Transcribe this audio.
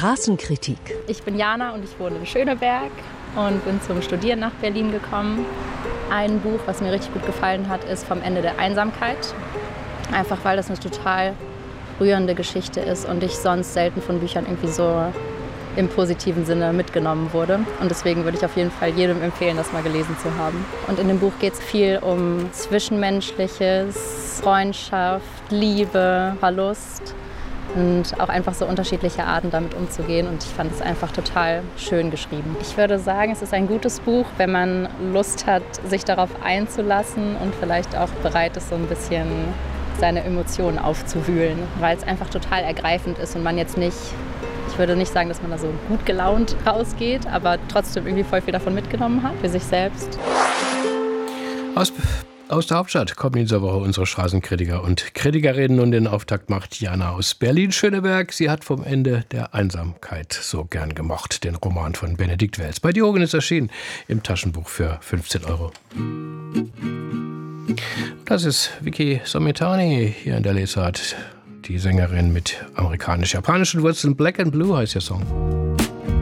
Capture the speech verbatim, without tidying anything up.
Straßenkritik. Ich bin Jana und ich wohne in Schöneberg und bin zum Studieren nach Berlin gekommen. Ein Buch, was mir richtig gut gefallen hat, ist Vom Ende der Einsamkeit. Einfach weil das eine total rührende Geschichte ist und ich sonst selten von Büchern irgendwie so im positiven Sinne mitgenommen wurde. Und deswegen würde ich auf jeden Fall jedem empfehlen, das mal gelesen zu haben. Und in dem Buch geht es viel um Zwischenmenschliches, Freundschaft, Liebe, Verlust und auch einfach so unterschiedliche Arten, damit umzugehen. Und ich fand es einfach total schön geschrieben. Ich würde sagen, es ist ein gutes Buch, wenn man Lust hat, sich darauf einzulassen und vielleicht auch bereit ist, so ein bisschen seine Emotionen aufzuwühlen, weil es einfach total ergreifend ist und man jetzt nicht, ich würde nicht sagen, dass man da so gut gelaunt rausgeht, aber trotzdem irgendwie voll viel davon mitgenommen hat für sich selbst. Aus, aus der Hauptstadt kommen in dieser Woche unsere Straßenkritiker und Kritikerinnen und den Auftakt macht Jana aus Berlin-Schöneberg. Sie hat Vom Ende der Einsamkeit so gern gemocht, den Roman von Benedikt Wells. Bei Diogen ist erschienen im Taschenbuch für fünfzehn Euro. Das ist Vicky Sommitani hier in der Lesart, die Sängerin mit amerikanisch-japanischen Wurzeln. Black and Blue heißt der Song.